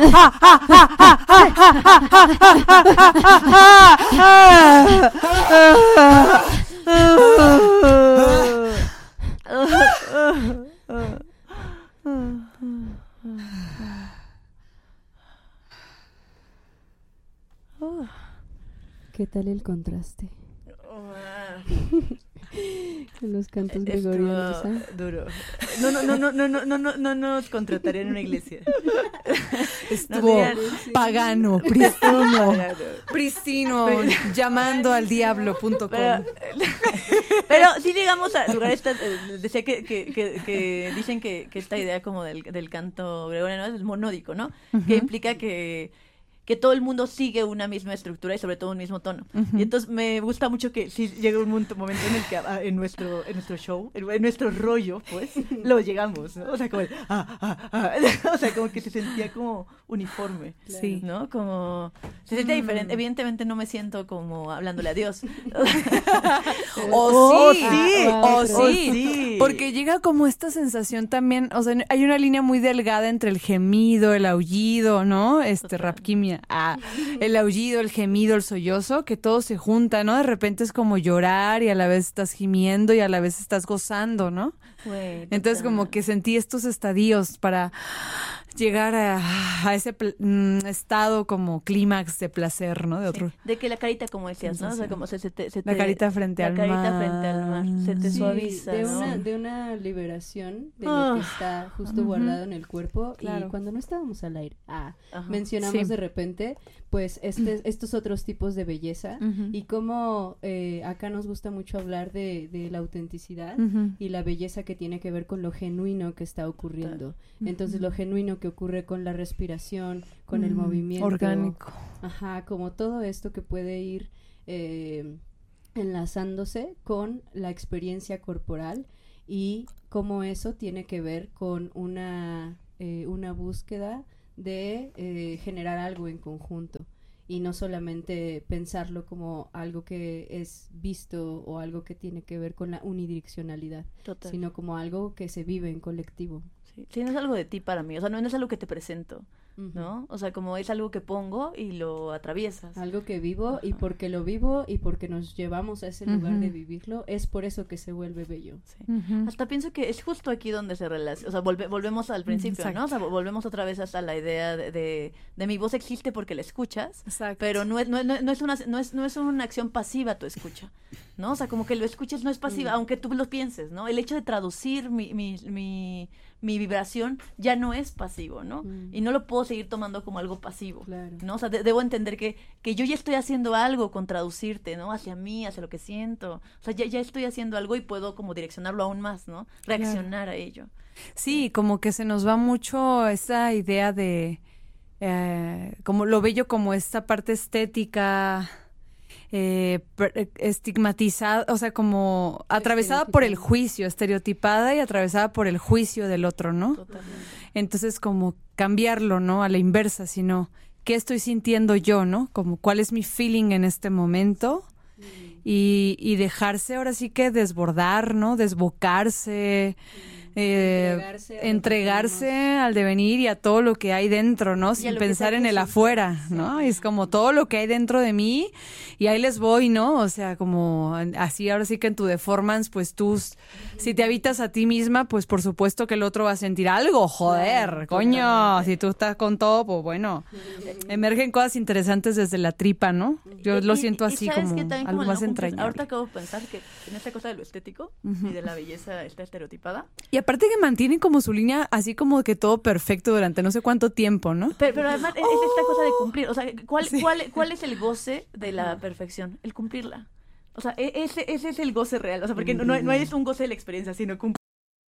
¿Qué tal el contraste? Los cantos gregorianos. Duro. No nos contratarían en una iglesia. Estuvo pagano, pristino, llamando al diablo.com. Pero sí llegamos a lugares, decía que dicen que esta idea como del canto gregoriano es monódico, ¿no? Uh-huh. Que implica que todo el mundo sigue una misma estructura y sobre todo un mismo tono. Uh-huh. Y entonces me gusta mucho que sí llega un momento en el que en nuestro show, en nuestro rollo, pues, lo llegamos, ¿no? O sea, como o sea, como que se sentía como uniforme, sí, ¿no? Como se sentía diferente. Evidentemente no me siento como hablándole a Dios. Sí, porque llega como esta sensación también, o sea, hay una línea muy delgada entre el gemido, el aullido, ¿no? Rapquimia. El aullido, el gemido, el sollozo, que todo se junta, ¿no? De repente es como llorar y a la vez estás gimiendo y a la vez estás gozando, ¿no? Bueno, entonces como que sentí estos estadios para llegar a ese estado como clímax de placer, ¿no? De otro. Sí. De que la carita, como decías, ¿no? O sea, como se te la carita frente al mar. La carita frente al mar. Se te suaviza, ¿no? De una liberación de lo que está justo guardado en el cuerpo. Claro. Y cuando no estábamos al aire, mencionamos de repente, pues, estos otros tipos de belleza. Y cómo acá nos gusta mucho hablar de la autenticidad y la belleza que tiene que ver con lo genuino que está ocurriendo. Entonces, lo genuino que ocurre con la respiración, con el movimiento orgánico, como todo esto que puede ir enlazándose con la experiencia corporal y cómo eso tiene que ver con una búsqueda de generar algo en conjunto y no solamente pensarlo como algo que es visto o algo que tiene que ver con la unidireccionalidad. Total. Sino como algo que se vive en colectivo. Sí, no es algo de ti para mí, o sea, no es algo que te presento, ¿no? O sea, como es algo que pongo y lo atraviesas. Algo que vivo y porque lo vivo y porque nos llevamos a ese lugar de vivirlo, es por eso que se vuelve bello. Sí. Hasta pienso que es justo aquí donde se relaciona, o sea, volvemos al principio, ¿no? O sea, volvemos otra vez hasta la idea de mi voz existe porque la escuchas. Exacto. Pero no es una acción pasiva tu escucha, ¿no? O sea, como que lo escuches no es pasiva, aunque tú lo pienses, ¿no? El hecho de traducir mi vibración ya no es pasivo, ¿no? Y no lo puedo seguir tomando como algo pasivo, claro, ¿no? O sea, debo entender que yo ya estoy haciendo algo con traducirte, ¿no? Hacia mí, hacia lo que siento. O sea, ya estoy haciendo algo y puedo como direccionarlo aún más, ¿no? Reaccionar a ello. Sí, como que se nos va mucho esa idea de como lo bello como esta parte estética estigmatizada, o sea, como atravesada por el juicio, estereotipada y atravesada por el juicio del otro, ¿no? Totalmente. Entonces, como cambiarlo, ¿no? A la inversa, sino ¿qué estoy sintiendo yo, no? Como cuál es mi feeling en este momento y dejarse ahora sí que desbordar, ¿no? Desbocarse, entregarse al devenir y a todo lo que hay dentro, ¿no? Sin pensar en el afuera, ¿no? Y es como todo lo que hay dentro de mí y ahí les voy, ¿no? O sea, como así ahora sí que en tu performance, pues tú, si te habitas a ti misma, pues por supuesto que el otro va a sentir algo, joder, coño, si tú estás con todo, pues bueno, emergen cosas interesantes desde la tripa, ¿no? Yo lo siento así como algo más entrañable. Ahorita acabo de pensar que en esta cosa de lo estético y de la belleza está estereotipada. Y aparte que mantienen como su línea así como que todo perfecto durante no sé cuánto tiempo, ¿no? Pero además es esta cosa de cumplir, o sea, ¿cuál es el goce de la perfección? El cumplirla. O sea, ese es el goce real, o sea, porque no es un goce de la experiencia, sino cumplir.